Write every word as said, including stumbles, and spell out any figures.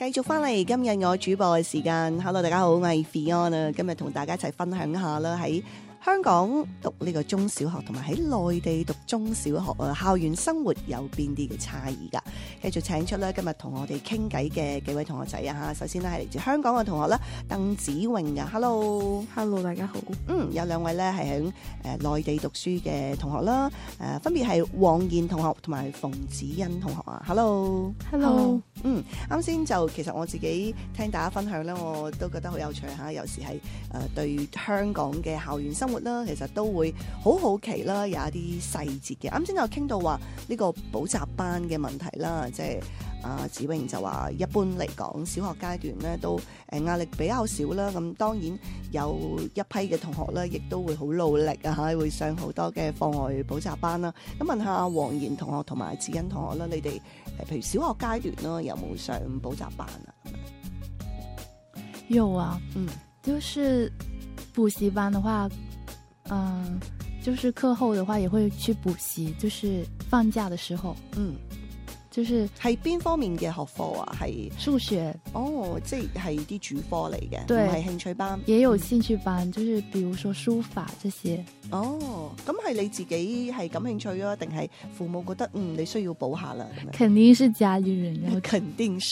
繼續翻嚟今日我主播嘅時間 ，Hello 大家好，我係 Fiona，今日同大家一齊分享下啦，喺香港讀呢個中小學同埋喺內地讀中小學啊，校園生活有邊啲嘅差異㗎？繼續請出咧今日同我哋傾偈嘅幾位同學仔啊嚇，首先咧係嚟自香港嘅同學啦，鄧子穎㗎 ，Hello，Hello 大家好。 嗯，有兩位咧係喺誒內地讀書嘅同學啦，誒、呃、分別係黃妍同學同埋馮子欣同學啊 ，Hello，Hello，嗯，啱先就其實我自己聽大家分享咧，我都覺得好有趣嚇，有時係誒、呃、對香港嘅校園生活啦，其實都會好好奇啦，有一啲細節嘅。啱先就傾到話呢個補習班嘅問題啦，即係啊子穎就話一般嚟講，小學階段咧都誒壓力比較少啦。咁當然有一批嘅同學咧，亦都會好努力啊，嚇會上好多嘅課外補習班啦。咁問下黃妍同學同埋子欣同學啦，你哋誒譬如小學階段啦，有冇上補習班啊？ 有啊， 嗯， 就是補習班的話，嗯，就是課後的話也會去補習，就是放假的時候， 嗯， 就是係邊方面嘅學科啊？係數學哦，即係啲主科嚟嘅， 對， 唔係興趣班， 也有興趣班，就是比如說書法這些。 哦，咁係你自己係感興趣啊，定係父母覺得嗯你需要補下啦？ 肯定是家裏人，然後肯定是。